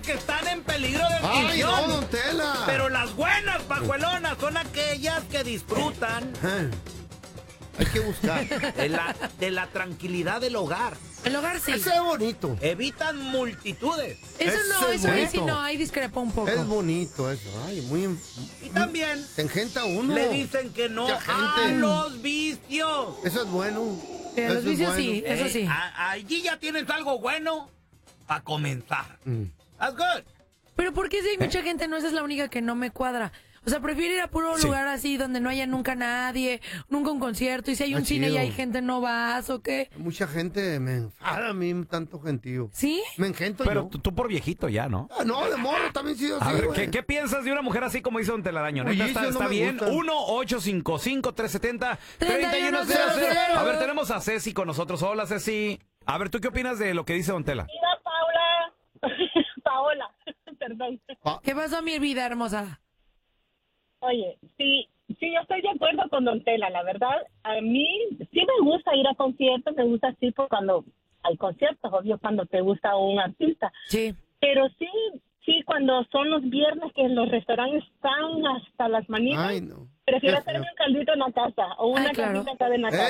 que están en peligro de ¡Ay, extinción. no, don Tela! Pero las buenas pajuelonas son aquellas que disfrutan Hay que buscar. de la tranquilidad del hogar. El hogar sí. Ese es bonito. Evitan multitudes. Eso no, es eso ahí bonito. sí no, ahí discrepa un poco. Es bonito eso. Ay, muy... Y también Se engenta uno. le dicen que no Mucha a gente. los vicios. Eso es bueno. Los Eso es vicios bueno. sí, eso sí. Allí ya tienes algo bueno para comenzar. That's good. Pero ¿por qué si hay mucha gente, no esa es la única que no me cuadra? O sea, prefiero ir a puro lugar así donde no haya nunca nadie, nunca un concierto, y si hay un cine y chido. hay gente, ¿no vas o qué? Mucha gente me enfada a mí, tanto gentío. ¿Sí? Me engento Pero yo. tú por viejito ya, ¿no? Ah, no, de morro también sí, A sí, ver, güey. ¿qué piensas de una mujer así como dice don Telaraño? Uy, ¿Neta eso no está me bien? gusta. 1-855-370-3100. A ver, tenemos a Ceci con nosotros. Hola, Ceci. A ver, ¿tú qué opinas de lo que dice don Tela? Mira, Paola, perdón. ¿Qué pasó, mi vida hermosa? Oye, sí, yo estoy de acuerdo con Don Tela, la verdad. A mí sí me gusta ir a conciertos, me gusta así por cuando hay conciertos, obvio, cuando te gusta un artista. Sí. Pero sí, cuando son los viernes que los restaurantes están hasta las manitas, Ay, no. prefiero Qué feo. hacerme un caldito en la casa o una Ay, claro. caldita acá en la casa.